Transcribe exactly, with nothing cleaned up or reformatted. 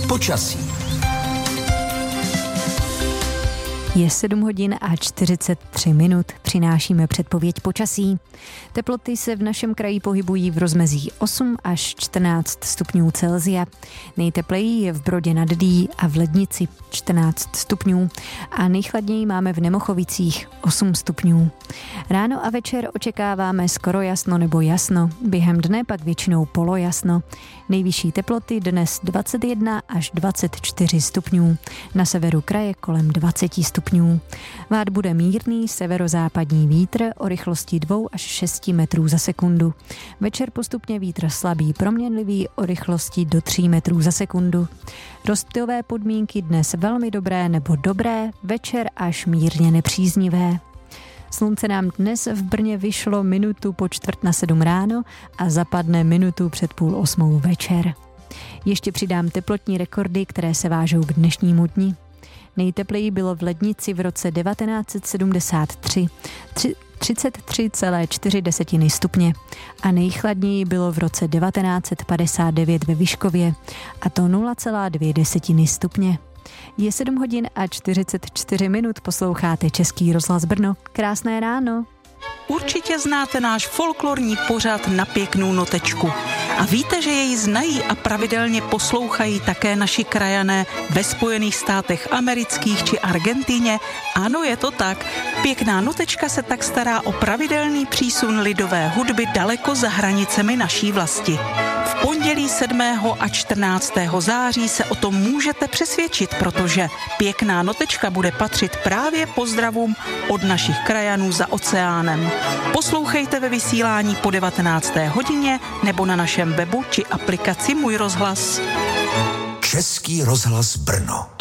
počasí. Je sedm hodin a čtyřicet tři minut. Přinášíme předpověď počasí. Teploty se v našem kraji pohybují v rozmezí osm až čtrnáct stupňů Celsia. Nejtepleji je v Brodě nad Dý a v Lednici čtrnáct stupňů a nejchladněji máme v Nemochovicích osm stupňů. Ráno a večer očekáváme skoro jasno nebo jasno, během dne pak většinou polojasno. Nejvyšší teploty dnes dvacet jedna až dvacet čtyři stupňů, na severu kraje kolem dvacet stupňů. Vád bude mírný severozápadní vítr o rychlosti dva až šest metrů za sekundu. Večer postupně vítr slabý proměnlivý o rychlosti do tří metrů za sekundu. Rozptylové podmínky dnes velmi dobré nebo dobré, večer až mírně nepříznivé. Slunce nám dnes v Brně vyšlo minutu po čtvrt na sedm ráno a zapadne minutu před půl osmou večer. Ještě přidám teplotní rekordy, které se vážou k dnešnímu dni. Nejtepleji bylo v Lednici v roce devatenáct set sedmdesát tři, třicet tři celá čtyři stupně a nejchladněji bylo v roce devatenáct set padesát devět ve Vyškově, a to nula celá dvě stupně. Je sedm hodin a čtyřicet čtyři minut, posloucháte Český rozhlas Brno. Krásné ráno. Určitě znáte náš folklorní pořad Na pěknou notečku. A víte, že jej znají a pravidelně poslouchají také naši krajané ve Spojených státech amerických či Argentíně? Ano, je to tak. Pěkná notečka se tak stará o pravidelný přísun lidové hudby daleko za hranicemi naší vlasti. V pondělí sedmého a čtrnáctého září se o tom můžete přesvědčit, protože Pěkná notečka bude patřit právě pozdravům od našich krajanů za oceánem. Poslouchejte ve vysílání po devatenácté hodině nebo na našem webu či aplikaci Můj rozhlas. Český rozhlas Brno.